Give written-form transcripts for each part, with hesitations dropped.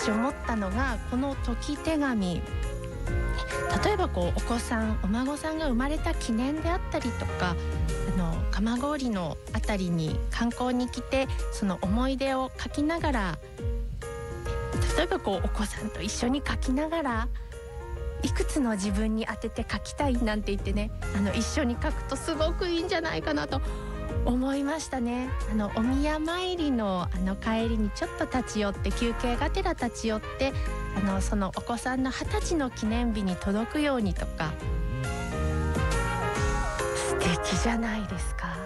私思ったのが、この時手紙、例えばお子さんお孫さんが生まれた記念であったりとか、蒲郡のあたりに観光に来てその思い出を書きながら、例えばお子さんと一緒に書きながら、いくつの自分に当てて書きたいなんて言ってね、一緒に書くとすごくいいんじゃないかなと思いましたね。お宮参りの帰りにちょっと立ち寄って、休憩がてら立ち寄って、そのお子さんの20歳の記念日に届くようにとか、素敵じゃないですか、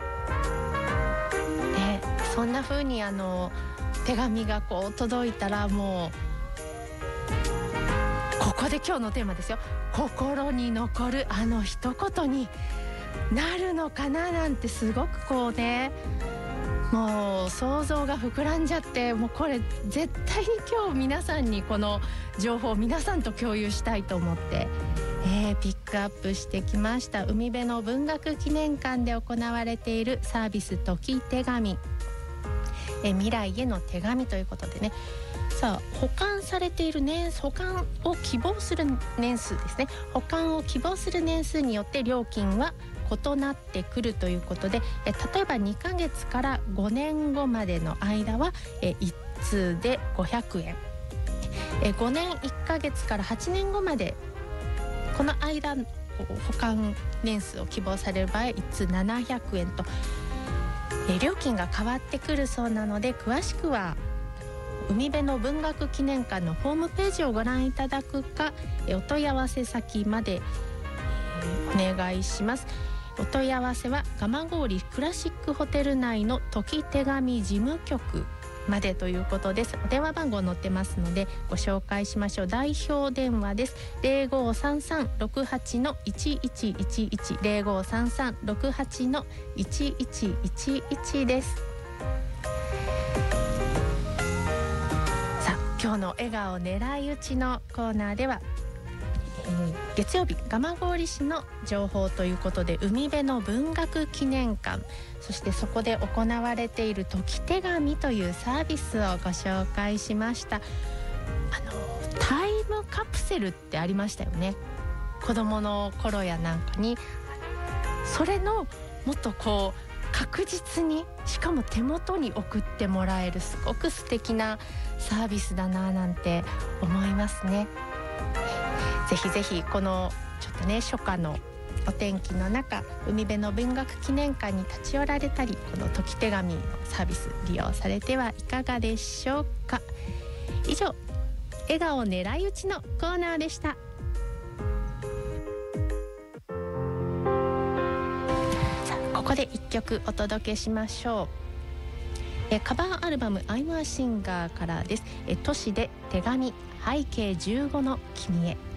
ね、そんな風に手紙が届いたら、もうここで今日のテーマですよ。心に残る一言になるのかななんて、すごくね、もう想像が膨らんじゃって、もうこれ絶対に今日皆さんにこの情報を皆さんと共有したいと思って、ピックアップしてきました。海辺の文学記念館で行われているサービス時手紙、未来への手紙ということでね、さあ保管されている保管を希望する年数ですね。保管を希望する年数によって料金は異なってくるということで、例えば2ヶ月から5年後までの間は1通で500円、5年1ヶ月から8年後までこの間保管年数を希望される場合1通700円と、料金が変わってくるそうなので、詳しくは海辺の文学記念館のホームページをご覧いただくか、お問い合わせ先までお願いします。お問い合わせは蒲郡クラシックホテル内の時手紙事務局までということです。お電話番号載ってますのでご紹介しましょう。代表電話です。053368-1111 053368-1111です。さあ、今日の笑顔狙い撃ちのコーナーでは、月曜日蒲郡市の情報ということで、海辺の文学記念館、そしてそこで行われている時手紙というサービスをご紹介しました。タイムカプセルってありましたよね。子供の頃やなんかに、それのもっと確実に、しかも手元に送ってもらえる、すごく素敵なサービスだななんて思いますね。ぜひぜひこのちょっとね、初夏のお天気の中、海辺の文学記念館に立ち寄られたり、この時手紙のサービス利用されてはいかがでしょうか。以上、笑顔狙い撃ちのコーナーでした。さあ、ここで一曲お届けしましょう。カバーアルバムI'm a Singerからです。都市で手紙背景15の君へ。